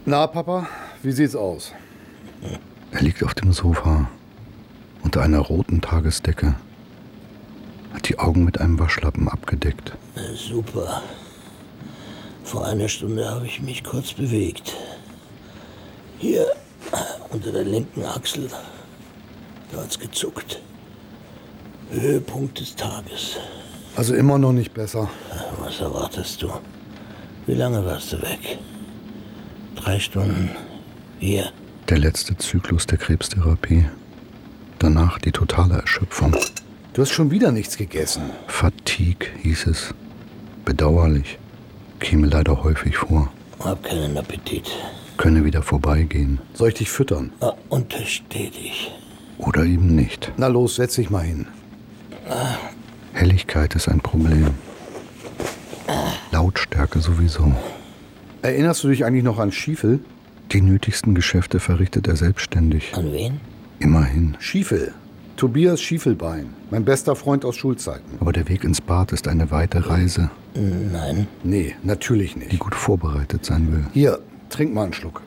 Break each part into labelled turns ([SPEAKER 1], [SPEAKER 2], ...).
[SPEAKER 1] Na, Papa, wie sieht's aus?
[SPEAKER 2] Er liegt auf dem Sofa unter einer roten Tagesdecke, hat die Augen mit einem Waschlappen abgedeckt.
[SPEAKER 3] Super. Vor einer Stunde habe ich mich kurz bewegt. Hier, unter der linken Achsel, da hat's gezuckt. Höhepunkt des Tages.
[SPEAKER 1] Also immer noch nicht besser.
[SPEAKER 3] Was erwartest du? Wie lange warst du weg? 3 Stunden. Hier.
[SPEAKER 2] Der letzte Zyklus der Krebstherapie. Danach die totale Erschöpfung.
[SPEAKER 1] Du hast schon wieder nichts gegessen.
[SPEAKER 2] Fatigue hieß es. Bedauerlich. Käme leider häufig vor.
[SPEAKER 3] Hab keinen Appetit.
[SPEAKER 2] Könne wieder vorbeigehen.
[SPEAKER 1] Soll ich dich füttern?
[SPEAKER 3] Untersteh dich.
[SPEAKER 2] Oder eben nicht.
[SPEAKER 1] Na los, setz dich mal hin.
[SPEAKER 2] Helligkeit ist ein Problem. Lautstärke sowieso.
[SPEAKER 1] Erinnerst du dich eigentlich noch an Schiefel?
[SPEAKER 2] Die nötigsten Geschäfte verrichtet er selbstständig.
[SPEAKER 3] An wen?
[SPEAKER 2] Immerhin.
[SPEAKER 1] Schiefel. Tobias Schiefelbein. Mein bester Freund aus Schulzeiten.
[SPEAKER 2] Aber der Weg ins Bad ist eine weite Reise,
[SPEAKER 3] Nein.
[SPEAKER 1] Nee, natürlich
[SPEAKER 2] die
[SPEAKER 1] nicht.
[SPEAKER 2] gut vorbereitet sein will.
[SPEAKER 1] Hier, trink mal einen Schluck.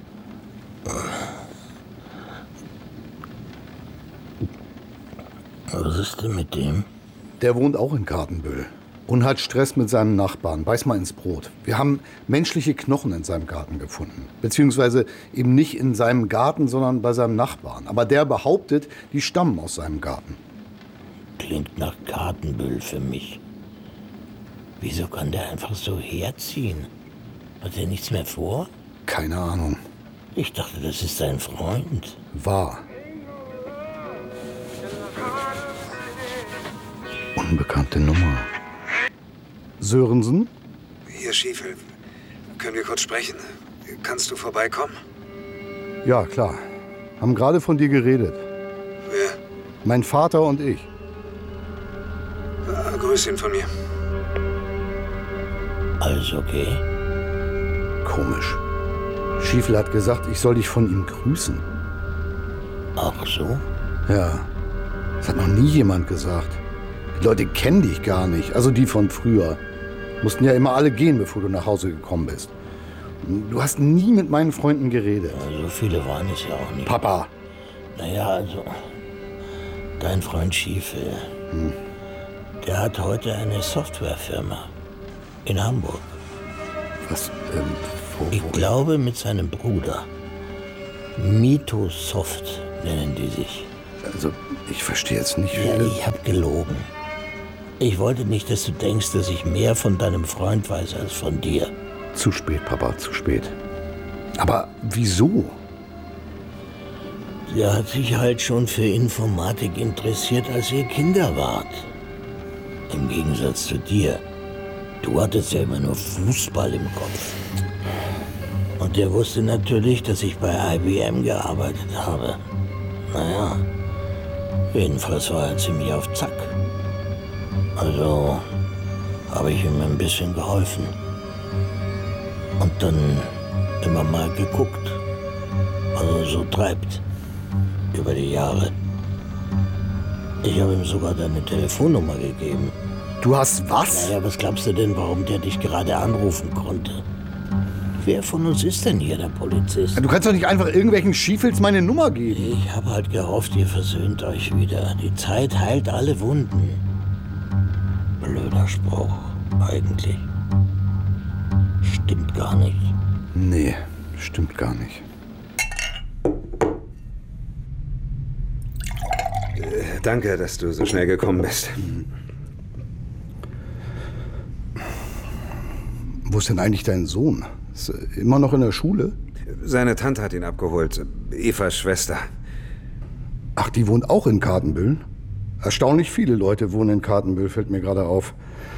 [SPEAKER 3] Was ist denn mit dem?
[SPEAKER 1] Der wohnt auch in Gartenbüll und hat Stress mit seinem Nachbarn. Beiß mal ins Brot. Wir haben menschliche Knochen in seinem Garten gefunden. Beziehungsweise eben nicht in seinem Garten, sondern bei seinem Nachbarn. Aber der behauptet, die stammen aus seinem Garten.
[SPEAKER 3] Klingt nach Gartenmüll für mich. Wieso kann der einfach so herziehen? Hat er nichts mehr vor?
[SPEAKER 1] Keine Ahnung.
[SPEAKER 3] Ich dachte, das ist sein Freund.
[SPEAKER 1] War.
[SPEAKER 2] Unbekannte Nummer.
[SPEAKER 1] Sörensen?
[SPEAKER 4] Hier, Schiefel. Können wir kurz sprechen? Kannst du vorbeikommen?
[SPEAKER 1] Ja, klar. Haben gerade von dir geredet.
[SPEAKER 4] Wer?
[SPEAKER 1] Mein Vater und ich.
[SPEAKER 4] Grüß ihn von mir.
[SPEAKER 3] Alles okay?
[SPEAKER 1] Komisch. Schiefel hat gesagt, ich soll dich von ihm grüßen.
[SPEAKER 3] Ach so?
[SPEAKER 1] Ja. Das hat noch nie jemand gesagt. Die Leute kennen dich gar nicht. Also die von früher. Mussten ja immer alle gehen, bevor du nach Hause gekommen bist. Du hast nie mit meinen Freunden geredet.
[SPEAKER 3] Ja, so viele waren es ja auch nicht.
[SPEAKER 1] Papa.
[SPEAKER 3] Naja, also, dein Freund Schiefel, der hat heute eine Softwarefirma in Hamburg.
[SPEAKER 1] Was,
[SPEAKER 3] Ich glaube mit seinem Bruder. Mitosoft nennen die sich.
[SPEAKER 1] Also, ich verstehe jetzt nicht,
[SPEAKER 3] Ja,
[SPEAKER 1] wie...
[SPEAKER 3] ich hab gelogen. Ich wollte nicht, dass du denkst, dass ich mehr von deinem Freund weiß als von dir.
[SPEAKER 1] Zu spät, Papa, zu spät. Aber wieso?
[SPEAKER 3] Der hat sich halt schon für Informatik interessiert, als ihr Kinder wart. Im Gegensatz zu dir. Du hattest ja immer nur Fußball im Kopf. Und der wusste natürlich, dass ich bei IBM gearbeitet habe. Naja, jedenfalls war er ziemlich auf Zack. Also habe ich ihm ein bisschen geholfen. Und dann immer mal geguckt, was er so treibt. Über die Jahre. Ich habe ihm sogar deine Telefonnummer gegeben.
[SPEAKER 1] Du hast was?
[SPEAKER 3] Naja, was glaubst du denn, warum der dich gerade anrufen konnte? Wer von uns ist denn hier der Polizist?
[SPEAKER 1] Du kannst doch nicht einfach irgendwelchen Schiefels meine Nummer geben.
[SPEAKER 3] Ich habe halt gehofft, ihr versöhnt euch wieder. Die Zeit heilt alle Wunden. Blöder Spruch, eigentlich. Stimmt gar nicht.
[SPEAKER 1] Nee, stimmt gar nicht.
[SPEAKER 4] Danke, dass du so schnell gekommen bist.
[SPEAKER 1] Wo ist denn eigentlich dein Sohn? Ist er immer noch in der Schule?
[SPEAKER 4] Seine Tante hat ihn abgeholt. Evas Schwester.
[SPEAKER 1] Ach, die wohnt auch in Kartenbüll? Erstaunlich viele Leute wohnen in Kartenbüll, fällt mir gerade auf.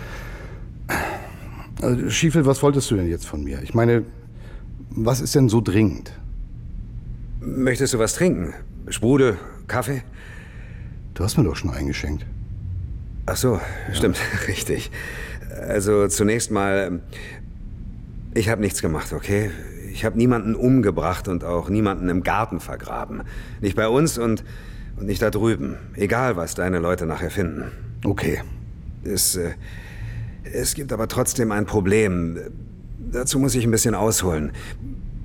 [SPEAKER 1] Also, Schiefel, was wolltest du denn jetzt von mir? Ich meine, was ist denn so dringend?
[SPEAKER 4] Möchtest du was trinken? Sprudel, Kaffee?
[SPEAKER 1] Du hast mir doch schon eingeschenkt.
[SPEAKER 4] Ach so, stimmt, richtig. Also zunächst mal, ich habe nichts gemacht, okay? Ich habe niemanden umgebracht und auch niemanden im Garten vergraben. Nicht bei uns und nicht da drüben. Egal, was deine Leute nachher finden.
[SPEAKER 1] Okay.
[SPEAKER 4] Es gibt aber trotzdem ein Problem. Dazu muss ich ein bisschen ausholen.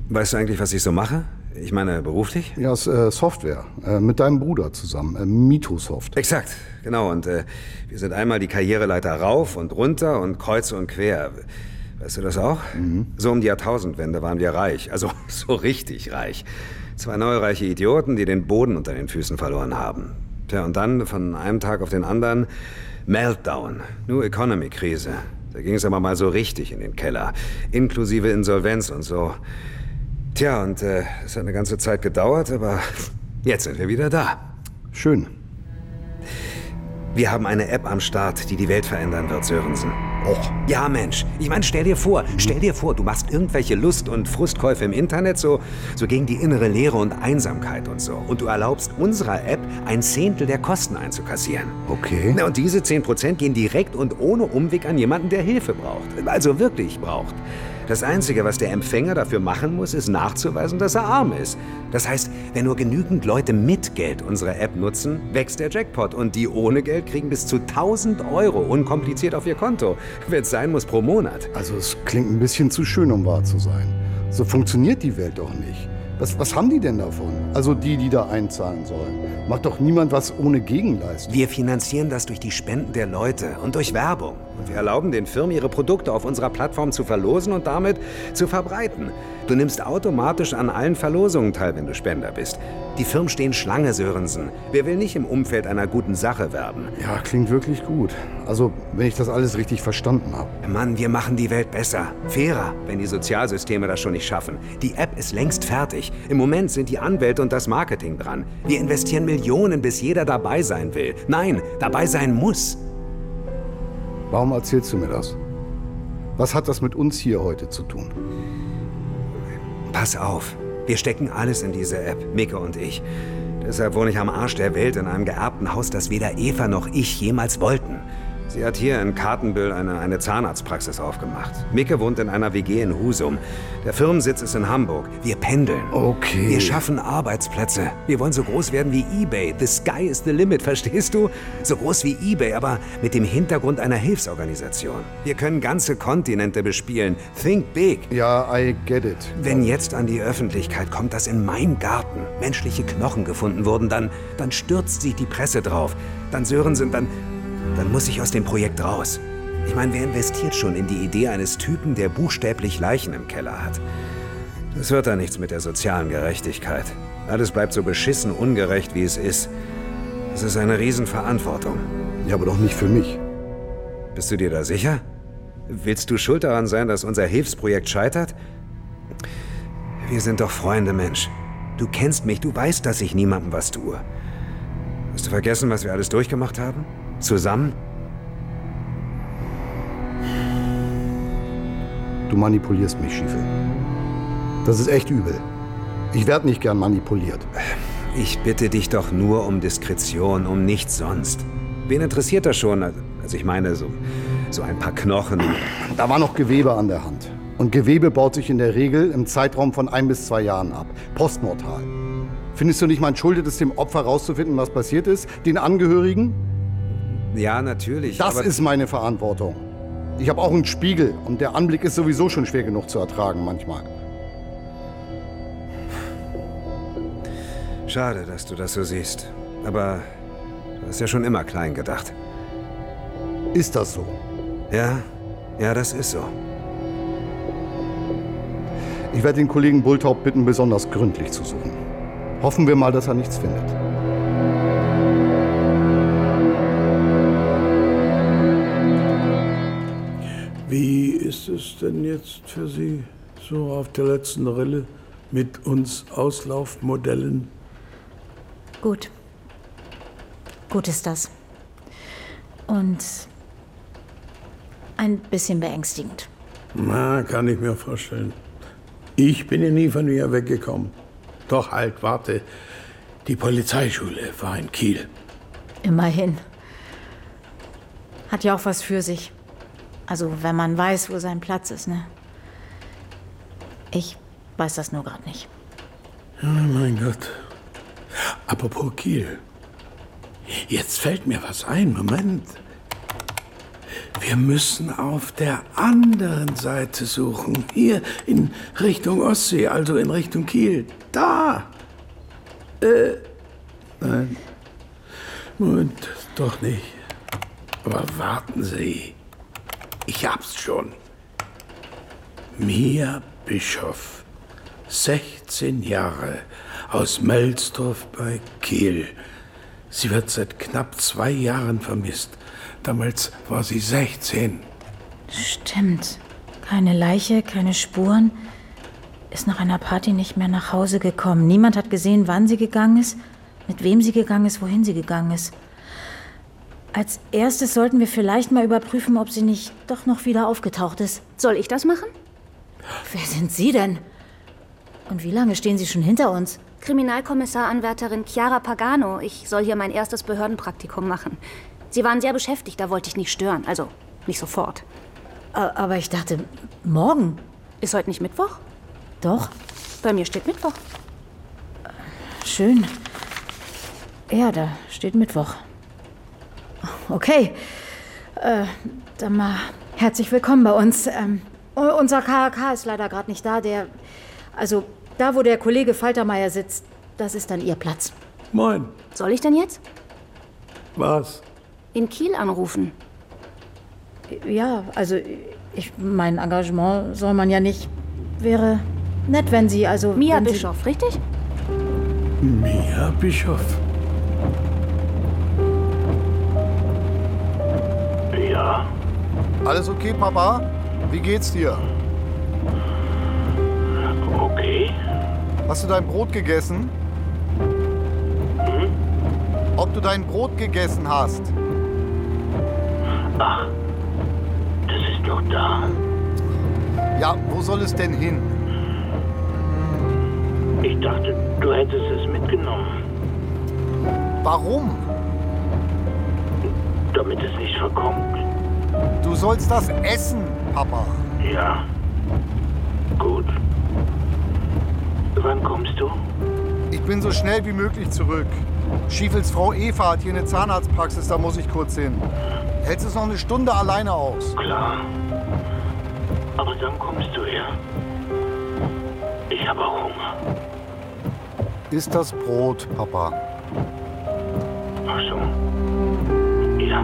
[SPEAKER 4] Weißt du eigentlich, was ich so mache? Ich meine, beruflich?
[SPEAKER 1] Ja, ist Software. Mit deinem Bruder zusammen. Mitosoft.
[SPEAKER 4] Exakt, genau. Und wir sind einmal die Karriereleiter rauf und runter und kreuz und quer. Weißt du das auch? So um die Jahrtausendwende waren wir reich. Also so richtig reich. 2 neureiche Idioten, die den Boden unter den Füßen verloren haben. Tja, und dann von einem Tag auf den anderen Meltdown. New Economy-Krise. Da ging es aber mal so richtig in den Keller. Inklusive Insolvenz und so. Tja, und es hat eine ganze Zeit gedauert, aber jetzt sind wir wieder da.
[SPEAKER 1] Schön.
[SPEAKER 4] Wir haben eine App am Start, die die Welt verändern wird, Sörensen.
[SPEAKER 1] Och.
[SPEAKER 4] Ja, Mensch. Ich meine, stell dir vor, du machst irgendwelche Lust- und Frustkäufe im Internet, so gegen die innere Leere und Einsamkeit und so. Und du erlaubst unserer App 1/10 der Kosten einzukassieren.
[SPEAKER 1] Okay.
[SPEAKER 4] Na, und diese 10% gehen direkt und ohne Umweg an jemanden, der Hilfe braucht. Also wirklich braucht. Das Einzige, was der Empfänger dafür machen muss, ist nachzuweisen, dass er arm ist. Das heißt, wenn nur genügend Leute mit Geld unsere App nutzen, wächst der Jackpot. Und die ohne Geld kriegen bis zu 1.000 € unkompliziert auf ihr Konto. Wenn es sein muss, pro Monat.
[SPEAKER 1] Also es klingt ein bisschen zu schön, um wahr zu sein. So funktioniert die Welt doch nicht. Was haben die denn davon? Also die da einzahlen sollen. Macht doch niemand was ohne Gegenleistung.
[SPEAKER 4] Wir finanzieren das durch die Spenden der Leute und durch Werbung. Und wir erlauben den Firmen, ihre Produkte auf unserer Plattform zu verlosen und damit zu verbreiten. Du nimmst automatisch an allen Verlosungen teil, wenn du Spender bist. Die Firmen stehen Schlange, Sörensen. Wer will nicht im Umfeld einer guten Sache werben?
[SPEAKER 1] Ja, klingt wirklich gut. Also, wenn ich das alles richtig verstanden habe.
[SPEAKER 4] Mann, wir machen die Welt besser, fairer, wenn die Sozialsysteme das schon nicht schaffen. Die App ist längst fertig. Im Moment sind die Anwälte und das Marketing dran. Wir investieren Millionen, bis jeder dabei sein will. Nein, dabei sein muss.
[SPEAKER 1] Warum erzählst du mir das? Was hat das mit uns hier heute zu tun?
[SPEAKER 4] Pass auf, wir stecken alles in diese App, Micke und ich. Deshalb wohne ich am Arsch der Welt in einem geerbten Haus, das weder Eva noch ich jemals wollten. Sie hat hier in Kartenbüll eine Zahnarztpraxis aufgemacht. Micke wohnt in einer WG in Husum. Der Firmensitz ist in Hamburg. Wir pendeln.
[SPEAKER 1] Okay.
[SPEAKER 4] Wir schaffen Arbeitsplätze. Wir wollen so groß werden wie eBay. The sky is the limit, verstehst du? So groß wie eBay, aber mit dem Hintergrund einer Hilfsorganisation. Wir können ganze Kontinente bespielen. Think big.
[SPEAKER 1] Ja, I get it.
[SPEAKER 4] Wenn jetzt an die Öffentlichkeit kommt, dass in meinem Garten menschliche Knochen gefunden wurden, dann stürzt sich die Presse drauf. Dann Sörensen, dann muss ich aus dem Projekt raus. Ich meine, wer investiert schon in die Idee eines Typen, der buchstäblich Leichen im Keller hat? Das wird da nichts mit der sozialen Gerechtigkeit. Alles bleibt so beschissen ungerecht, wie es ist. Es ist eine Riesenverantwortung.
[SPEAKER 1] Ja, aber doch nicht für mich.
[SPEAKER 4] Bist du dir da sicher? Willst du schuld daran sein, dass unser Hilfsprojekt scheitert? Wir sind doch Freunde, Mensch. Du kennst mich, du weißt, dass ich niemandem was tue. Hast du vergessen, was wir alles durchgemacht haben? Zusammen?
[SPEAKER 1] Du manipulierst mich, Stiefel. Das ist echt übel. Ich werde nicht gern manipuliert.
[SPEAKER 4] Ich bitte dich doch nur um Diskretion, um nichts sonst. Wen interessiert das schon? Also ich meine, so ein paar Knochen.
[SPEAKER 1] Da war noch Gewebe an der Hand. Und Gewebe baut sich in der Regel im Zeitraum von 1 bis 2 Jahren ab. Postmortal. Findest du nicht, man schuldet es dem Opfer rauszufinden, was passiert ist? Den Angehörigen?
[SPEAKER 4] Ja, natürlich.
[SPEAKER 1] Das ist meine Verantwortung. Ich habe auch einen Spiegel und der Anblick ist sowieso schon schwer genug zu ertragen manchmal.
[SPEAKER 4] Schade, dass du das so siehst. Aber du hast ja schon immer klein gedacht.
[SPEAKER 1] Ist das so?
[SPEAKER 4] Ja, das ist so.
[SPEAKER 1] Ich werde den Kollegen Bulthaupt bitten, besonders gründlich zu suchen. Hoffen wir mal, dass er nichts findet.
[SPEAKER 5] Wie ist es denn jetzt für Sie, so auf der letzten Rille mit uns Auslaufmodellen?
[SPEAKER 6] Gut. Gut ist das. Und ein bisschen beängstigend.
[SPEAKER 5] Na, kann ich mir vorstellen. Ich bin ja nie von ihr weggekommen. Doch halt, warte. Die Polizeischule war in Kiel.
[SPEAKER 6] Immerhin. Hat ja auch was für sich. Also, wenn man weiß, wo sein Platz ist, ne? Ich weiß das nur gerade nicht.
[SPEAKER 5] Ja, mein Gott. Apropos Kiel. Jetzt fällt mir was ein. Moment. Wir müssen auf der anderen Seite suchen. Hier in Richtung Ostsee, also in Richtung Kiel. Da! Nein. Moment, doch nicht. Aber warten Sie. Ich hab's schon. Mia Bischoff, 16 Jahre, aus Melsdorf bei Kiel. Sie wird seit knapp 2 Jahren vermisst. Damals war sie 16.
[SPEAKER 6] Stimmt. Keine Leiche, keine Spuren. Ist nach einer Party nicht mehr nach Hause gekommen. Niemand hat gesehen, wann sie gegangen ist, mit wem sie gegangen ist, wohin sie gegangen ist. Als erstes sollten wir vielleicht mal überprüfen, ob sie nicht doch noch wieder aufgetaucht ist.
[SPEAKER 7] Soll ich das machen?
[SPEAKER 6] Wer sind Sie denn? Und wie lange stehen Sie schon hinter uns?
[SPEAKER 7] Kriminalkommissaranwärterin Chiara Pagano. Ich soll hier mein erstes Behördenpraktikum machen. Sie waren sehr beschäftigt, da wollte ich nicht stören. Also, nicht sofort.
[SPEAKER 6] Aber ich dachte, morgen.
[SPEAKER 7] Ist heute nicht Mittwoch?
[SPEAKER 6] Doch.
[SPEAKER 7] Bei mir steht Mittwoch.
[SPEAKER 6] Schön. Ja, da steht Mittwoch. Okay. Dann mal herzlich willkommen bei uns. Unser KHK ist leider gerade nicht da. Da, wo der Kollege Faltermeier sitzt, das ist dann Ihr Platz.
[SPEAKER 5] Moin.
[SPEAKER 7] Soll ich denn jetzt?
[SPEAKER 5] Was?
[SPEAKER 7] In Kiel anrufen.
[SPEAKER 6] Ja, also mein Engagement soll man ja nicht. Wäre nett, wenn Sie, also...
[SPEAKER 7] Mia Bischoff, richtig?
[SPEAKER 5] Mia Bischoff.
[SPEAKER 8] Ja.
[SPEAKER 1] Alles okay, Papa? Wie geht's dir?
[SPEAKER 8] Okay.
[SPEAKER 1] Hast du dein Brot gegessen? Ob du dein Brot gegessen hast?
[SPEAKER 8] Ach, das ist doch da.
[SPEAKER 1] Ja, wo soll es denn hin?
[SPEAKER 8] Ich dachte, du hättest es mitgenommen,
[SPEAKER 1] Warum?
[SPEAKER 8] damit es nicht verkommt.
[SPEAKER 1] Du sollst das essen, Papa.
[SPEAKER 8] Ja. Gut. Wann kommst du?
[SPEAKER 1] Ich bin so schnell wie möglich zurück. Schiefels Frau Eva hat hier eine Zahnarztpraxis, da muss ich kurz hin. Hältst du es noch eine Stunde alleine aus?
[SPEAKER 8] Klar. Aber dann kommst du her. Ich habe auch Hunger.
[SPEAKER 1] Ist das Brot, Papa?
[SPEAKER 8] Ach so. Ja.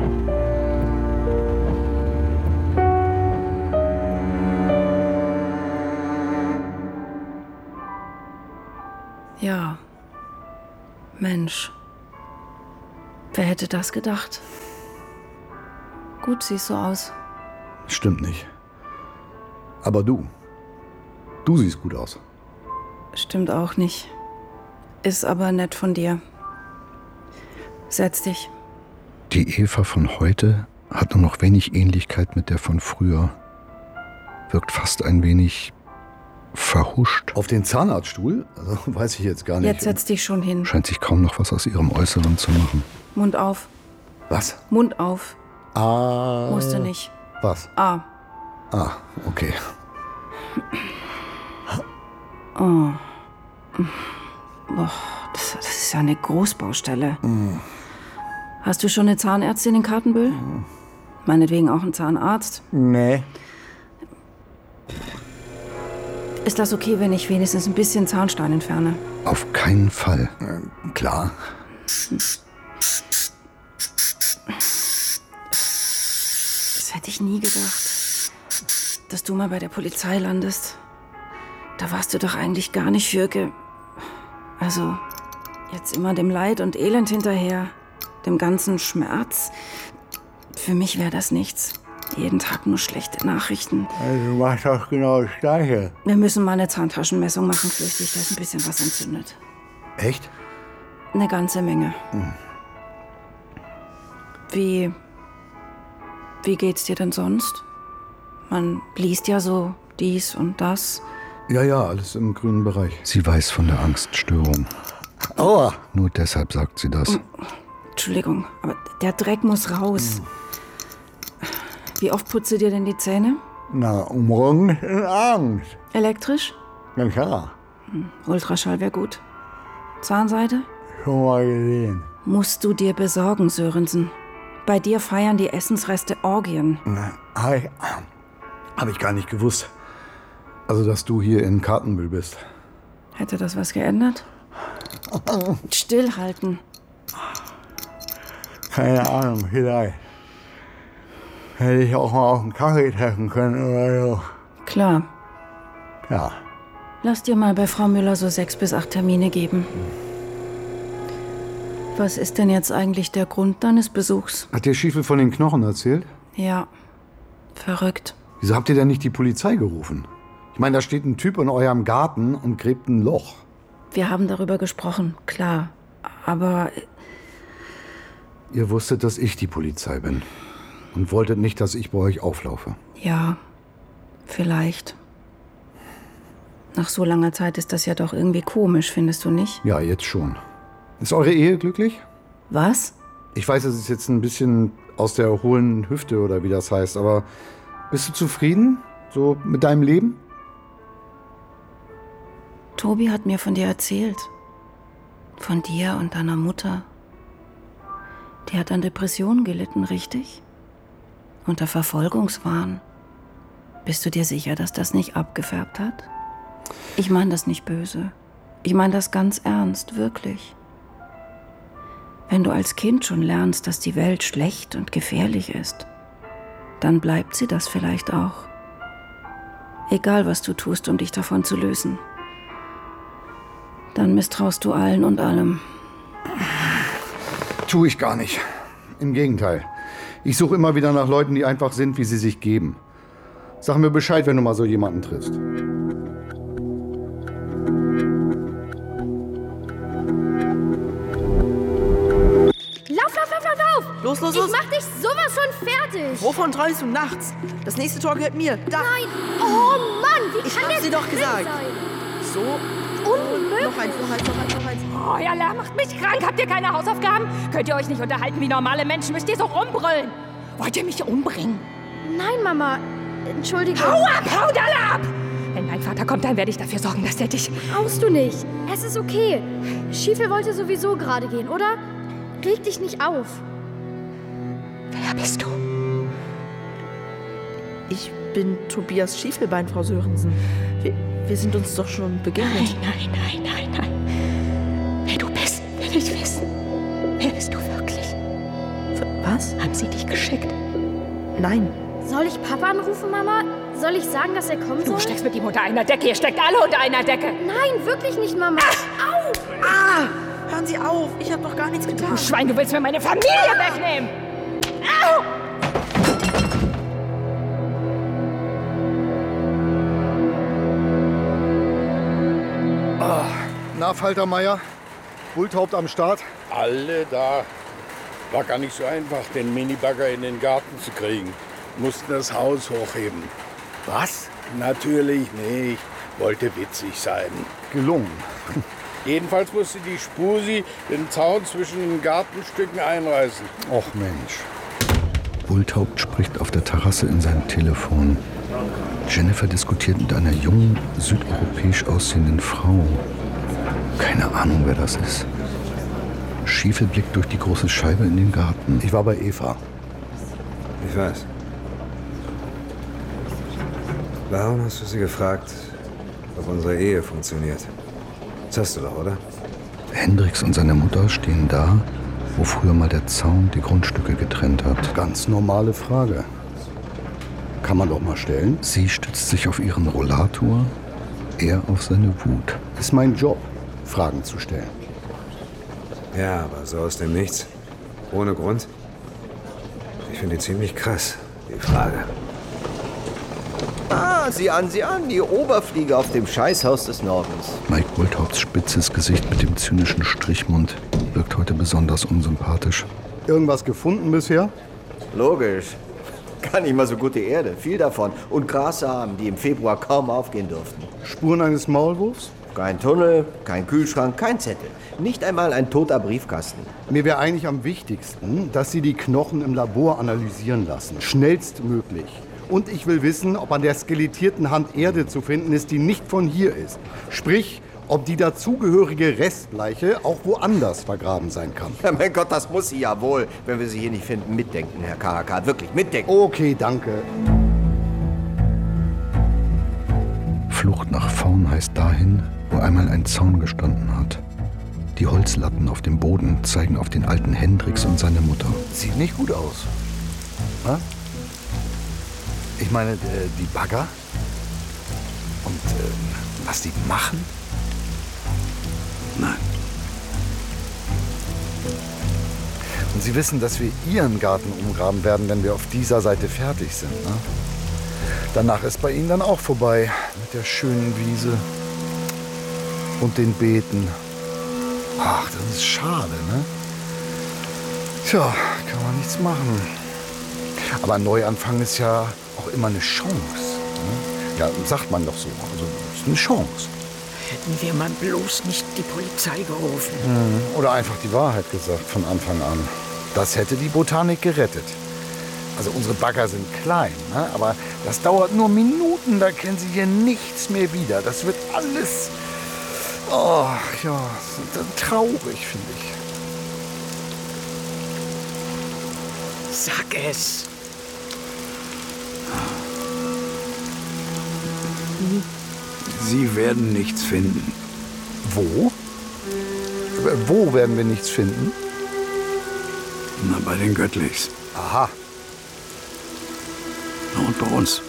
[SPEAKER 9] Ja. Mensch. Wer hätte das gedacht? Gut siehst du aus.
[SPEAKER 2] Stimmt nicht. Aber du siehst gut aus.
[SPEAKER 9] Stimmt auch nicht. Ist aber nett von dir. Setz dich.
[SPEAKER 2] Die Eva von heute hat nur noch wenig Ähnlichkeit mit der von früher. Wirkt fast ein wenig verhuscht.
[SPEAKER 1] Auf den Zahnarztstuhl? Also, weiß ich jetzt gar nicht.
[SPEAKER 9] Jetzt setz dich schon hin.
[SPEAKER 2] Scheint sich kaum noch was aus ihrem Äußeren zu machen.
[SPEAKER 9] Mund auf.
[SPEAKER 1] Was?
[SPEAKER 9] Mund auf. Musst du nicht.
[SPEAKER 1] Was?
[SPEAKER 9] Ah.
[SPEAKER 1] Ah, okay.
[SPEAKER 9] Oh. Boah, das ist ja eine Großbaustelle. Hast du schon eine Zahnärztin in Kartenbüll? Meinetwegen auch einen Zahnarzt?
[SPEAKER 1] Nee.
[SPEAKER 9] Ist das okay, wenn ich wenigstens ein bisschen Zahnstein entferne?
[SPEAKER 2] Auf keinen Fall.
[SPEAKER 1] Klar.
[SPEAKER 9] Das hätte ich nie gedacht, dass du mal bei der Polizei landest. Da warst du doch eigentlich gar nicht für Also, jetzt immer dem Leid und Elend hinterher, dem ganzen Schmerz. Für mich wäre das nichts. Jeden Tag nur schlechte Nachrichten.
[SPEAKER 5] Du machst doch genau das Gleiche.
[SPEAKER 9] Wir müssen mal eine Zahntaschenmessung machen, fürchte ich. Da ist ein bisschen was entzündet.
[SPEAKER 1] Echt?
[SPEAKER 9] Eine ganze Menge. Wie geht's dir denn sonst? Man liest ja so dies und das.
[SPEAKER 1] Ja, alles im grünen Bereich.
[SPEAKER 2] Sie weiß von der Angststörung.
[SPEAKER 1] Aua!
[SPEAKER 2] Nur deshalb sagt sie das.
[SPEAKER 9] Entschuldigung, aber der Dreck muss raus. Wie oft putzt du dir denn die Zähne?
[SPEAKER 5] Na, morgen in Angst.
[SPEAKER 9] Elektrisch?
[SPEAKER 5] Na klar,
[SPEAKER 9] Ultraschall wäre gut. Zahnseide?
[SPEAKER 5] schon mal gesehen.
[SPEAKER 9] Musst du dir besorgen, Sörensen. Bei dir feiern die Essensreste Orgien.
[SPEAKER 1] Hab ich gar nicht gewusst. Also, dass du hier in Kartenmühl bist.
[SPEAKER 9] Hätte das was geändert? Stillhalten.
[SPEAKER 1] Keine Ahnung, vielleicht. Hätte ich auch mal auf einen Kaffee treffen können oder so.
[SPEAKER 9] Klar.
[SPEAKER 1] Ja.
[SPEAKER 9] Lass dir mal bei Frau Müller so 6 bis 8 Termine geben. Was ist denn jetzt eigentlich der Grund deines Besuchs?
[SPEAKER 1] Hat dir Schiefel von den Knochen erzählt?
[SPEAKER 9] Ja. Verrückt.
[SPEAKER 1] Wieso habt ihr denn nicht die Polizei gerufen? Ich meine, da steht ein Typ in eurem Garten und gräbt ein Loch.
[SPEAKER 9] Wir haben darüber gesprochen, klar. Aber
[SPEAKER 1] Ihr wusstet, dass ich die Polizei bin. Und wolltet nicht, dass ich bei euch auflaufe.
[SPEAKER 9] ja, vielleicht. Nach so langer Zeit ist das ja doch irgendwie komisch, findest du nicht?
[SPEAKER 1] Ja, jetzt schon. Ist eure Ehe glücklich?
[SPEAKER 9] Was?
[SPEAKER 1] Ich weiß, es ist jetzt ein bisschen aus der hohlen Hüfte oder wie das heißt, aber bist du zufrieden? So mit deinem Leben?
[SPEAKER 9] Tobi hat mir von dir erzählt. Von dir und deiner Mutter. Die hat an Depressionen gelitten, richtig? Unter Verfolgungswahn. Bist du dir sicher, dass das nicht abgefärbt hat? Ich meine das nicht böse. Ich meine das ganz ernst, wirklich. Wenn du als Kind schon lernst, dass die Welt schlecht und gefährlich ist, dann bleibt sie das vielleicht auch. Egal, was du tust, um dich davon zu lösen. Dann misstraust du allen und allem.
[SPEAKER 1] Tue ich gar nicht. Im Gegenteil. Ich suche immer wieder nach Leuten, die einfach sind, wie sie sich geben. Sag mir Bescheid, wenn du mal so jemanden triffst.
[SPEAKER 10] Lauf!
[SPEAKER 11] Los, los,
[SPEAKER 10] Ich
[SPEAKER 11] los!
[SPEAKER 10] mach dich sowas von fertig!
[SPEAKER 11] Wovon träumst du nachts? Das nächste Tor gehört mir. Da!
[SPEAKER 10] Nein! Oh Mann, wie
[SPEAKER 11] Ich
[SPEAKER 10] kann
[SPEAKER 11] hab's
[SPEAKER 10] das
[SPEAKER 11] dir doch
[SPEAKER 10] drin
[SPEAKER 11] gesagt.
[SPEAKER 10] sein?
[SPEAKER 11] So.
[SPEAKER 10] Unmöglich!
[SPEAKER 11] Noch eins, noch eins, noch eins, noch eins.
[SPEAKER 12] Oh, ja, Lärm macht mich krank. Habt ihr keine Hausaufgaben? Könnt ihr euch nicht unterhalten wie normale Menschen? Müsst ihr so rumbrüllen? Wollt ihr mich umbringen?
[SPEAKER 10] Nein, Mama. Entschuldigung.
[SPEAKER 12] Hau ab! Hau da ab! Wenn mein Vater kommt, dann werde ich dafür sorgen, dass er dich...
[SPEAKER 10] Brauchst du nicht. Es ist okay. Schiefel wollte sowieso gerade gehen, oder? Reg dich nicht auf.
[SPEAKER 12] Wer bist du?
[SPEAKER 11] Ich bin Tobias Schiefelbein, Frau Sörensen. Wir sind uns doch schon begegnet.
[SPEAKER 12] Nein. Wer du bist, will ich wissen. Wer bist du wirklich?
[SPEAKER 11] Was?
[SPEAKER 12] Haben sie dich geschickt?
[SPEAKER 11] Nein.
[SPEAKER 10] Soll ich Papa anrufen, Mama? Soll ich sagen, dass er kommen soll?
[SPEAKER 12] Du steckst mit ihm unter einer Decke. Ihr steckt alle unter einer Decke.
[SPEAKER 10] Nein, wirklich nicht, Mama. Au!
[SPEAKER 11] Ah! Hören Sie auf! Ich habe doch gar nichts getan.
[SPEAKER 12] Du Schwein, du willst mir meine Familie wegnehmen! Au!
[SPEAKER 1] Na, Faltermeier? Bulthaupt am Start?
[SPEAKER 5] Alle da. War gar nicht so einfach, den Minibagger in den Garten zu kriegen. Mussten das Haus hochheben. Was? Natürlich nicht. Wollte witzig sein.
[SPEAKER 1] Gelungen.
[SPEAKER 5] Jedenfalls musste die Spusi den Zaun zwischen den Gartenstücken einreißen.
[SPEAKER 1] Och Mensch.
[SPEAKER 2] Bulthaupt spricht auf der Terrasse in sein Telefon. Jennifer diskutiert mit einer jungen, südeuropäisch aussehenden Frau. Keine Ahnung, wer das ist. Schiefel blickt durch die große Scheibe in den Garten.
[SPEAKER 1] Ich war bei Eva.
[SPEAKER 4] Ich weiß. Warum hast du sie gefragt, ob unsere Ehe funktioniert? Das hast du doch, oder?
[SPEAKER 2] Hendrix und seine Mutter stehen da, wo früher mal der Zaun die Grundstücke getrennt hat.
[SPEAKER 1] Ganz normale Frage. Kann man doch mal stellen.
[SPEAKER 2] Sie stützt sich auf ihren Rollator, er auf seine Wut.
[SPEAKER 1] Ist mein Job, Fragen zu stellen.
[SPEAKER 4] Ja, aber so aus dem Nichts. Ohne Grund. Ich finde die ziemlich krass, die Frage.
[SPEAKER 13] Ah, sieh an, die Oberfliege auf dem Scheißhaus des Nordens.
[SPEAKER 2] Mike Bulthaupts spitzes Gesicht mit dem zynischen Strichmund wirkt heute besonders unsympathisch.
[SPEAKER 1] Irgendwas gefunden bisher?
[SPEAKER 13] Logisch. Gar nicht mal so gute Erde, viel davon. Und Grassamen, die im Februar kaum aufgehen durften.
[SPEAKER 1] Spuren eines Maulwurfs?
[SPEAKER 13] Kein Tunnel, kein Kühlschrank, kein Zettel. Nicht einmal ein toter Briefkasten.
[SPEAKER 1] Mir wäre eigentlich am wichtigsten, dass Sie die Knochen im Labor analysieren lassen. Schnellstmöglich. Und ich will wissen, ob an der skelettierten Hand Erde zu finden ist, die nicht von hier ist. Sprich, ob die dazugehörige Restleiche auch woanders vergraben sein kann.
[SPEAKER 13] Ja, mein Gott, das muss sie ja wohl, wenn wir sie hier nicht finden. Mitdenken, Herr Karakal, wirklich mitdenken.
[SPEAKER 1] Okay, danke.
[SPEAKER 2] Flucht nach vorn heißt dahin, wo einmal ein Zaun gestanden hat. Die Holzlatten auf dem Boden zeigen auf den alten Hendrix und seine Mutter.
[SPEAKER 1] Sieht nicht gut aus. Na? Ich meine, die Bagger und was die machen?
[SPEAKER 5] Nein.
[SPEAKER 1] Und Sie wissen, dass wir Ihren Garten umgraben werden, wenn wir auf dieser Seite fertig sind, ne? Danach ist bei Ihnen dann auch vorbei mit der schönen Wiese und den Beeten. Ach, das ist schade, ne? Tja, kann man nichts machen. Aber ein Neuanfang ist ja auch immer eine Chance. Ne? Ja, sagt man doch so. Also, es ist eine Chance.
[SPEAKER 14] Hätten wir mal bloß nicht die Polizei gerufen.
[SPEAKER 1] Oder einfach die Wahrheit gesagt von Anfang an. Das hätte die Botanik gerettet. Also unsere Bagger sind klein, ne? Aber das dauert nur Minuten, da kennen Sie hier nichts mehr wieder. Das wird alles, oh ja, traurig, finde ich.
[SPEAKER 14] Sag es.
[SPEAKER 5] Sie werden nichts finden.
[SPEAKER 1] Wo? Wo werden wir nichts finden?
[SPEAKER 5] Na, bei den Göttlichs.
[SPEAKER 1] Aha.
[SPEAKER 5] Na, und bei uns.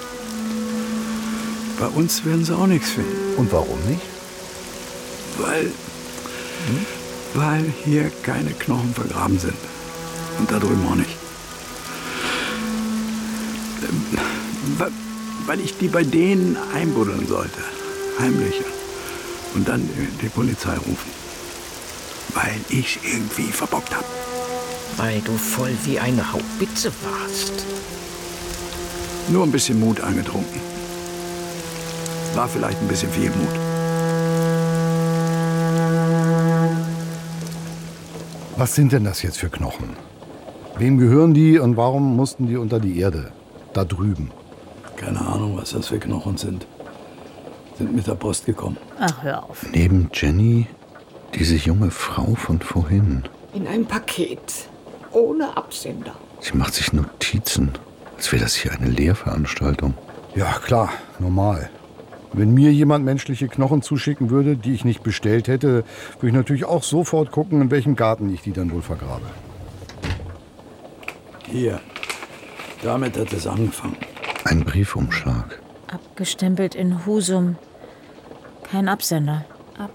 [SPEAKER 5] Bei uns werden sie auch nichts finden.
[SPEAKER 1] Und warum nicht?
[SPEAKER 5] Weil hier keine Knochen vergraben sind. Und da drüben auch nicht. Weil ich die bei denen einbuddeln sollte. Heimlich. Und dann die Polizei rufen. Weil ich irgendwie verbockt habe.
[SPEAKER 14] Weil du voll wie eine Haubitze warst.
[SPEAKER 5] Nur ein bisschen Mut angetrunken. War vielleicht ein bisschen viel Mut.
[SPEAKER 1] Was sind denn das jetzt für Knochen? Wem gehören die und warum mussten die unter die Erde? Da drüben.
[SPEAKER 5] Keine Ahnung, was das für Knochen sind. Sind mit der Post gekommen.
[SPEAKER 6] Ach, hör auf.
[SPEAKER 2] Neben Jenny diese junge Frau von vorhin.
[SPEAKER 14] In einem Paket. Ohne Absender.
[SPEAKER 2] Sie macht sich Notizen, als wäre das hier eine Lehrveranstaltung.
[SPEAKER 1] Ja, klar, normal. Wenn mir jemand menschliche Knochen zuschicken würde, die ich nicht bestellt hätte, würde ich natürlich auch sofort gucken, in welchem Garten ich die dann wohl vergrabe.
[SPEAKER 5] Hier. Damit hat es angefangen.
[SPEAKER 2] Ein Briefumschlag.
[SPEAKER 6] Abgestempelt in Husum. Kein Absender.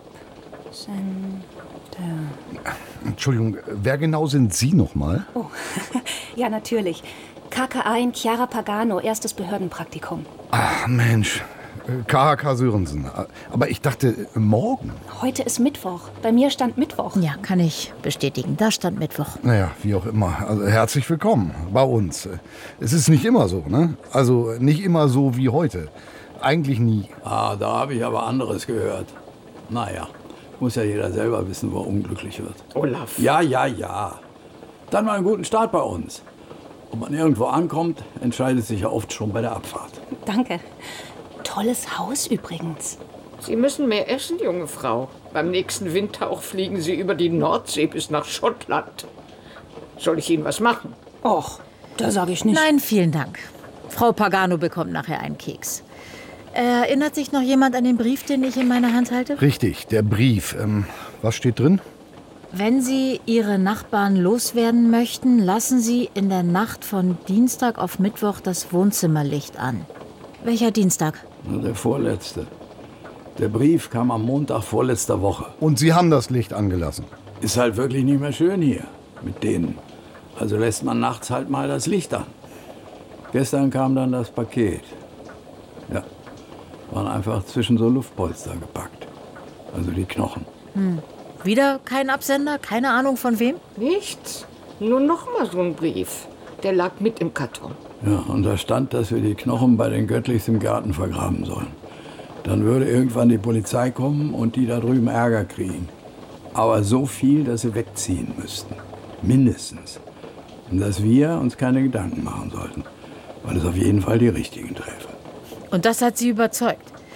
[SPEAKER 1] Entschuldigung, wer genau sind Sie nochmal?
[SPEAKER 7] Oh, ja, natürlich. KKA in Chiara Pagano, erstes Behördenpraktikum.
[SPEAKER 1] Ach, Mensch. KHK Sörensen. Aber ich dachte, morgen.
[SPEAKER 7] Heute ist Mittwoch. Bei mir stand Mittwoch.
[SPEAKER 6] Ja, kann ich bestätigen. Da stand Mittwoch.
[SPEAKER 1] Naja, wie auch immer. Also, herzlich willkommen bei uns. Es ist nicht immer so, ne? Also nicht immer so wie heute. Eigentlich nie.
[SPEAKER 5] Ah, da habe ich aber anderes gehört. Naja, muss ja jeder selber wissen, wo er unglücklich wird.
[SPEAKER 14] Olaf.
[SPEAKER 5] Ja. Dann mal einen guten Start bei uns. Ob man irgendwo ankommt, entscheidet sich ja oft schon bei der Abfahrt.
[SPEAKER 7] Danke. Tolles Haus übrigens.
[SPEAKER 14] Sie müssen mehr essen, junge Frau. Beim nächsten Windtauch fliegen Sie über die Nordsee bis nach Schottland. Soll ich Ihnen was machen?
[SPEAKER 7] Och, da sage ich nicht.
[SPEAKER 6] Nein, vielen Dank. Frau Pagano bekommt nachher einen Keks. Erinnert sich noch jemand an den Brief, den ich in meiner Hand halte?
[SPEAKER 1] Richtig, der Brief. Was steht drin?
[SPEAKER 6] Wenn Sie Ihre Nachbarn loswerden möchten, lassen Sie in der Nacht von Dienstag auf Mittwoch das Wohnzimmerlicht an. Welcher Dienstag?
[SPEAKER 5] Na, der vorletzte. Der Brief kam am Montag vorletzter Woche.
[SPEAKER 1] Und Sie haben das Licht angelassen?
[SPEAKER 5] Ist halt wirklich nicht mehr schön hier mit denen. Also lässt man nachts halt mal das Licht an. Gestern kam dann das Paket. Ja, waren einfach zwischen so Luftpolster gepackt. Also die Knochen.
[SPEAKER 6] Wieder kein Absender? Keine Ahnung von wem?
[SPEAKER 14] Nichts. Nur noch mal so ein Brief. Der lag mit im Karton.
[SPEAKER 5] Ja, und da stand, dass wir die Knochen bei den Göttlichs im Garten vergraben sollen. Dann würde irgendwann die Polizei kommen und die da drüben Ärger kriegen. Aber so viel, dass sie wegziehen müssten. Mindestens. Und dass wir uns keine Gedanken machen sollten. Weil es auf jeden Fall die richtigen träfe.
[SPEAKER 6] Und das hat Sie überzeugt.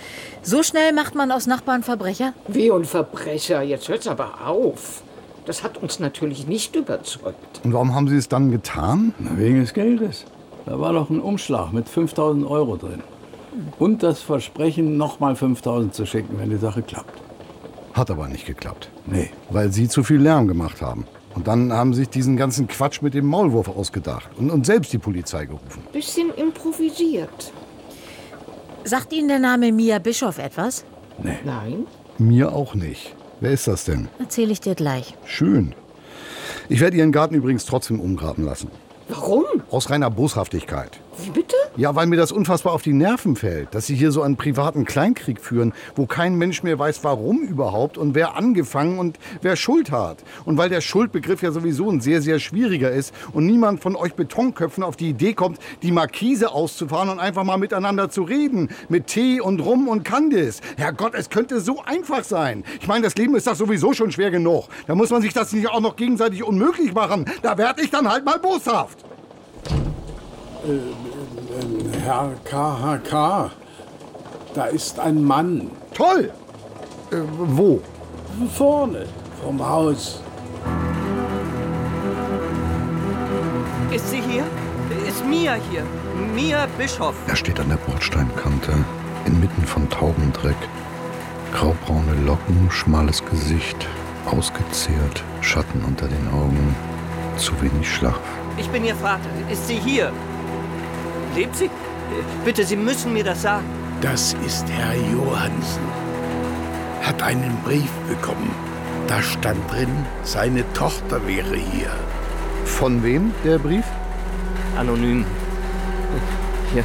[SPEAKER 6] So schnell macht man aus Nachbarn Verbrecher?
[SPEAKER 14] Wie und Verbrecher? Jetzt hört's aber auf. Das hat uns natürlich nicht überzeugt.
[SPEAKER 1] Und warum haben Sie es dann getan?
[SPEAKER 15] Na, wegen des Geldes. Da war doch ein Umschlag mit 5.000 € drin. Und das Versprechen, nochmal 5.000 zu schicken, wenn die Sache klappt.
[SPEAKER 1] Hat aber nicht geklappt.
[SPEAKER 15] Nee.
[SPEAKER 1] Weil Sie zu viel Lärm gemacht haben. Und dann haben sich diesen ganzen Quatsch mit dem Maulwurf ausgedacht und selbst die Polizei gerufen.
[SPEAKER 14] Bisschen improvisiert.
[SPEAKER 6] Sagt Ihnen der Name Mia Bischof etwas?
[SPEAKER 15] Nee.
[SPEAKER 14] Nein.
[SPEAKER 1] Mir auch nicht. Wer ist das denn?
[SPEAKER 6] Erzähle ich dir gleich.
[SPEAKER 1] Schön. Ich werde Ihren Garten übrigens trotzdem umgraben lassen.
[SPEAKER 14] Warum?
[SPEAKER 1] Aus reiner Boshaftigkeit.
[SPEAKER 14] Wie bitte?
[SPEAKER 1] Ja, weil mir das unfassbar auf die Nerven fällt, dass Sie hier so einen privaten Kleinkrieg führen, wo kein Mensch mehr weiß, warum überhaupt und wer angefangen und wer Schuld hat. Und weil der Schuldbegriff ja sowieso ein sehr, sehr schwieriger ist und niemand von euch Betonköpfen auf die Idee kommt, die Markise auszufahren und einfach mal miteinander zu reden. Mit Tee und Rum und Kandis. Herrgott, es könnte so einfach sein. Ich meine, das Leben ist doch sowieso schon schwer genug. Da muss man sich das nicht auch noch gegenseitig unmöglich machen. Da werde ich dann halt mal boshaft.
[SPEAKER 5] Herr KHK, da ist ein Mann.
[SPEAKER 1] Toll! Wo?
[SPEAKER 5] Vorne, vom Haus.
[SPEAKER 16] Ist sie hier? Ist Mia hier? Mia Bischof.
[SPEAKER 2] Er steht an der Bordsteinkante, inmitten von Taubendreck. Graubraune Locken, schmales Gesicht, ausgezehrt, Schatten unter den Augen, zu wenig Schlaf.
[SPEAKER 16] Ich bin Ihr Vater. Ist sie hier? Lebt sie? Bitte, Sie müssen mir das sagen.
[SPEAKER 5] Das ist Herr Johansen. Hat einen Brief bekommen. Da stand drin, seine Tochter wäre hier.
[SPEAKER 1] Von wem, der Brief?
[SPEAKER 16] Anonym. Hier.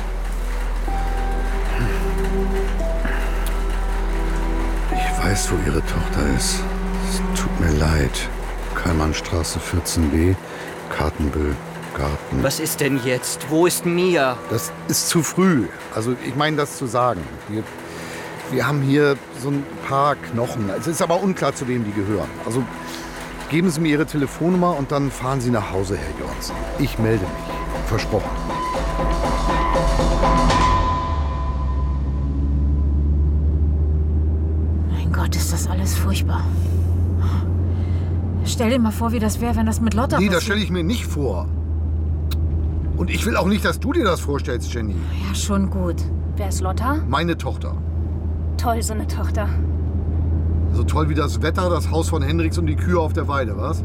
[SPEAKER 2] Ich weiß, wo Ihre Tochter ist. Es tut mir leid. Kallmannstraße 14b, Kartenbüll, Garten.
[SPEAKER 16] Was ist denn jetzt? Wo ist Mia?
[SPEAKER 1] Das ist zu früh. Also ich meine das zu sagen. Wir haben hier so ein paar Knochen. Es ist aber unklar, zu wem die gehören. Also geben Sie mir Ihre Telefonnummer und dann fahren Sie nach Hause, Herr Johansen. Ich melde mich. Versprochen.
[SPEAKER 6] Mein Gott, ist das alles furchtbar. Stell dir mal vor, wie das wäre, wenn das mit Lotta passiert.
[SPEAKER 1] Nee, das stelle ich mir nicht vor. Und ich will auch nicht, dass du dir das vorstellst, Jenny.
[SPEAKER 6] Ja, schon gut.
[SPEAKER 7] Wer ist Lotta?
[SPEAKER 1] Meine Tochter.
[SPEAKER 7] Toll, so eine Tochter.
[SPEAKER 1] So toll wie das Wetter, das Haus von Hendricks und die Kühe auf der Weide, was?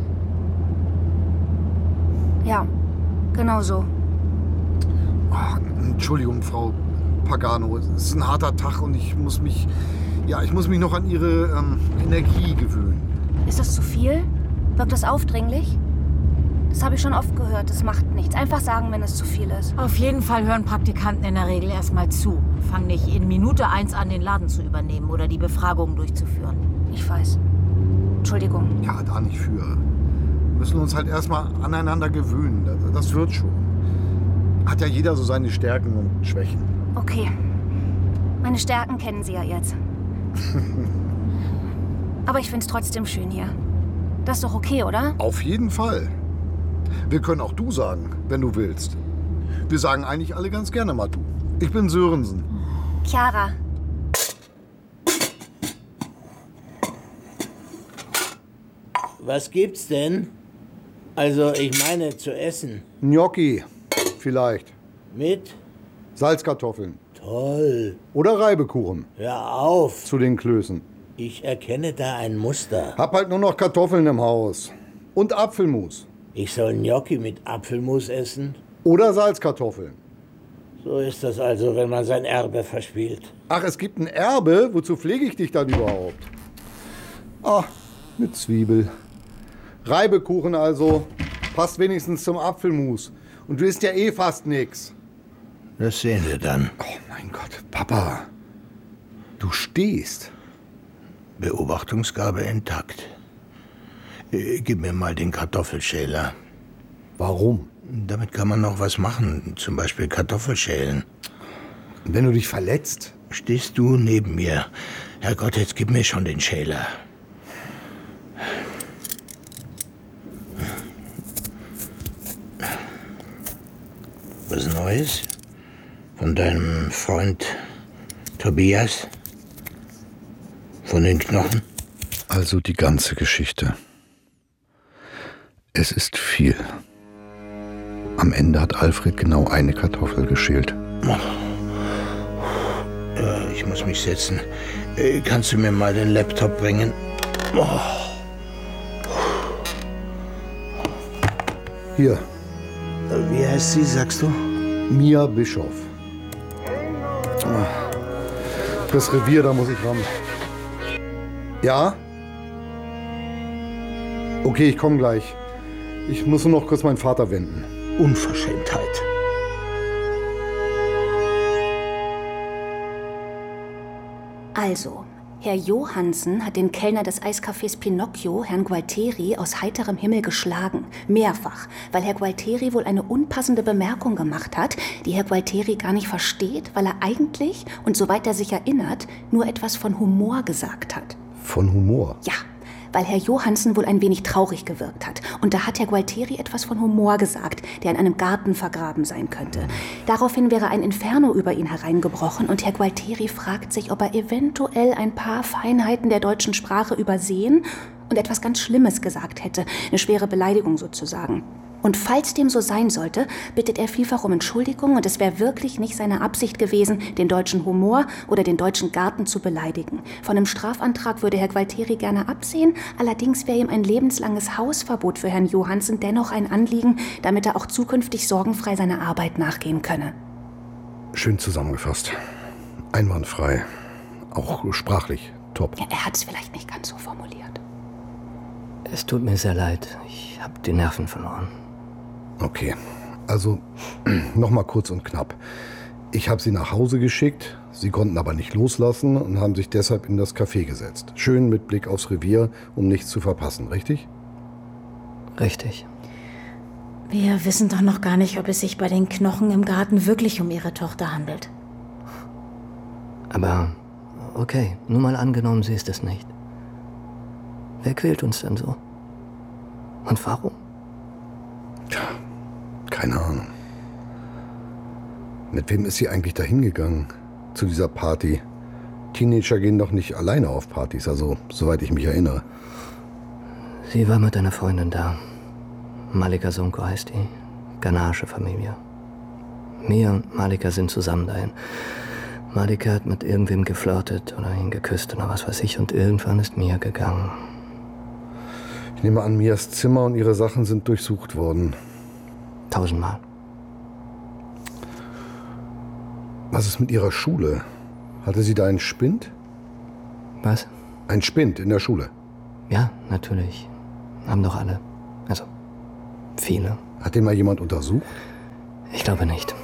[SPEAKER 7] Ja, genau so.
[SPEAKER 1] Oh, Entschuldigung, Frau Pagano. Es ist ein harter Tag und ich muss mich noch an Ihre Energie gewöhnen.
[SPEAKER 7] Ist das zu viel? Wirkt das aufdringlich? Das habe ich schon oft gehört. Das macht nichts. Einfach sagen, wenn es zu viel ist.
[SPEAKER 6] Auf jeden Fall hören Praktikanten in der Regel erstmal zu. Fangen nicht in Minute 1 an, den Laden zu übernehmen oder die Befragung durchzuführen.
[SPEAKER 7] Ich weiß. Entschuldigung.
[SPEAKER 1] Ja, da nicht für. Wir müssen uns halt erstmal aneinander gewöhnen. Das wird schon. Hat ja jeder so seine Stärken und Schwächen.
[SPEAKER 7] Okay. Meine Stärken kennen Sie ja jetzt. Aber ich find's trotzdem schön hier. Das ist doch okay, oder?
[SPEAKER 1] Auf jeden Fall. Wir können auch du sagen, wenn du willst. Wir sagen eigentlich alle ganz gerne mal du. Ich bin Sörensen.
[SPEAKER 7] Chiara.
[SPEAKER 3] Was gibt's denn? Also, ich meine zu essen.
[SPEAKER 1] Gnocchi, vielleicht.
[SPEAKER 3] Mit?
[SPEAKER 1] Salzkartoffeln.
[SPEAKER 3] Toll.
[SPEAKER 1] Oder Reibekuchen.
[SPEAKER 3] Hör auf.
[SPEAKER 1] Zu den Klößen.
[SPEAKER 3] Ich erkenne da ein Muster.
[SPEAKER 1] Hab halt nur noch Kartoffeln im Haus. Und Apfelmus.
[SPEAKER 3] Ich soll Gnocchi mit Apfelmus essen?
[SPEAKER 1] Oder Salzkartoffeln.
[SPEAKER 3] So ist das also, wenn man sein Erbe verspielt.
[SPEAKER 1] Ach, es gibt ein Erbe? Wozu pflege ich dich dann überhaupt? Ah, eine Zwiebel. Reibekuchen also. Passt wenigstens zum Apfelmus. Und du isst ja eh fast nix.
[SPEAKER 3] Das sehen wir dann.
[SPEAKER 1] Oh mein Gott, Papa. Du stehst.
[SPEAKER 3] Beobachtungsgabe intakt. Gib mir mal den Kartoffelschäler.
[SPEAKER 1] Warum?
[SPEAKER 3] Damit kann man noch was machen, zum Beispiel Kartoffelschälen.
[SPEAKER 1] Wenn du dich verletzt?
[SPEAKER 3] Stehst du neben mir. Herrgott, jetzt gib mir schon den Schäler. Was Neues? Von deinem Freund Tobias? Von den Knochen?
[SPEAKER 2] Also die ganze Geschichte. Es ist viel. Am Ende hat Alfred genau eine Kartoffel geschält.
[SPEAKER 3] Ich muss mich setzen. Kannst du mir mal den Laptop bringen? Oh.
[SPEAKER 1] Hier.
[SPEAKER 3] Wie heißt sie, sagst du?
[SPEAKER 1] Mia Bischof. Das Revier, da muss ich ran. Ja? Okay, ich komme gleich. Ich muss nur noch kurz meinen Vater wenden.
[SPEAKER 3] Unverschämtheit.
[SPEAKER 7] Also, Herr Johansen hat den Kellner des Eiscafés Pinocchio, Herrn Gualtieri, aus heiterem Himmel geschlagen. Mehrfach, weil Herr Gualtieri wohl eine unpassende Bemerkung gemacht hat, die Herr Gualtieri gar nicht versteht, weil er eigentlich, und soweit er sich erinnert, nur etwas von Humor gesagt hat.
[SPEAKER 1] Von Humor?
[SPEAKER 7] Ja, weil Herr Johansen wohl ein wenig traurig gewirkt hat. Und da hat Herr Gualtieri etwas von Humor gesagt, der in einem Garten vergraben sein könnte. Daraufhin wäre ein Inferno über ihn hereingebrochen und Herr Gualtieri fragt sich, ob er eventuell ein paar Feinheiten der deutschen Sprache übersehen und etwas ganz Schlimmes gesagt hätte. Eine schwere Beleidigung sozusagen. Und falls dem so sein sollte, bittet er vielfach um Entschuldigung und es wäre wirklich nicht seine Absicht gewesen, den deutschen Humor oder den deutschen Garten zu beleidigen. Von einem Strafantrag würde Herr Gualtieri gerne absehen, allerdings wäre ihm ein lebenslanges Hausverbot für Herrn Johansen dennoch ein Anliegen, damit er auch zukünftig sorgenfrei seiner Arbeit nachgehen könne.
[SPEAKER 1] Schön zusammengefasst. Einwandfrei. Auch sprachlich top.
[SPEAKER 7] Ja, er hat es vielleicht nicht ganz so formuliert.
[SPEAKER 16] Es tut mir sehr leid. Ich habe die Nerven verloren.
[SPEAKER 1] Okay, also noch mal kurz und knapp. Ich habe sie nach Hause geschickt, sie konnten aber nicht loslassen und haben sich deshalb in das Café gesetzt. Schön mit Blick aufs Revier, um nichts zu verpassen, richtig?
[SPEAKER 16] Richtig.
[SPEAKER 6] Wir wissen doch noch gar nicht, ob es sich bei den Knochen im Garten wirklich um Ihre Tochter handelt.
[SPEAKER 16] Aber okay, nur mal angenommen, sie ist es nicht. Wer quält uns denn so? Und warum?
[SPEAKER 1] Tja, keine Ahnung. Mit wem ist sie eigentlich dahin gegangen? Zu dieser Party? Teenager gehen doch nicht alleine auf Partys, also soweit ich mich erinnere.
[SPEAKER 16] Sie war mit einer Freundin da. Malika Sonko heißt die. Ganache-Familie. Mia und Malika sind zusammen dahin. Malika hat mit irgendwem geflirtet oder ihn geküsst oder was weiß ich und irgendwann ist Mia gegangen.
[SPEAKER 1] Ich nehme an, Mias Zimmer und ihre Sachen sind durchsucht worden.
[SPEAKER 16] 1000-mal.
[SPEAKER 1] Was ist mit ihrer Schule? Hatte sie da einen Spind?
[SPEAKER 16] Was?
[SPEAKER 1] Ein Spind in der Schule?
[SPEAKER 16] Ja, natürlich. Haben doch alle. Also, viele.
[SPEAKER 1] Hat den mal jemand untersucht?
[SPEAKER 16] Ich glaube nicht.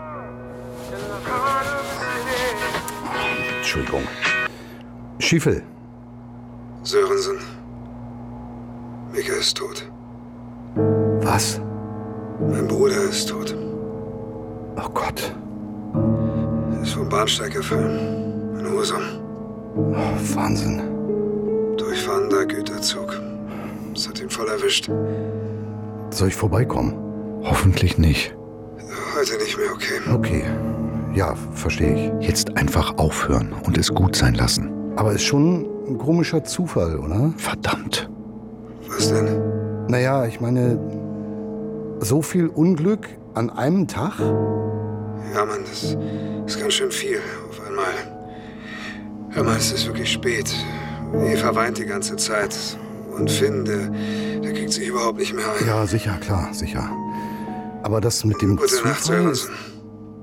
[SPEAKER 1] Entschuldigung. Schiefel.
[SPEAKER 4] Sörensen. Mika ist tot.
[SPEAKER 1] Was?
[SPEAKER 4] Mein Bruder ist tot.
[SPEAKER 1] Oh Gott.
[SPEAKER 4] Er ist vom Bahnsteig gefallen. In Husum.
[SPEAKER 1] Oh, Wahnsinn.
[SPEAKER 4] Durchfahrender Güterzug. Es hat ihn voll erwischt.
[SPEAKER 1] Soll ich vorbeikommen? Hoffentlich nicht.
[SPEAKER 4] Heute nicht mehr, okay.
[SPEAKER 1] Okay. Ja, verstehe ich.
[SPEAKER 2] Jetzt einfach aufhören und es gut sein lassen.
[SPEAKER 1] Aber ist schon ein komischer Zufall, oder?
[SPEAKER 2] Verdammt.
[SPEAKER 4] Was denn?
[SPEAKER 1] Naja, ich meine, so viel Unglück an einem Tag?
[SPEAKER 4] Ja, Mann, das ist ganz schön viel auf einmal. Hör mal, es ist wirklich spät. Eva weint die ganze Zeit. Und Finn, der kriegt sich überhaupt nicht mehr ein.
[SPEAKER 1] Ja, sicher, klar, sicher. Aber das mit dem
[SPEAKER 4] Gute Nacht,
[SPEAKER 1] Zufall...
[SPEAKER 4] Sörensen.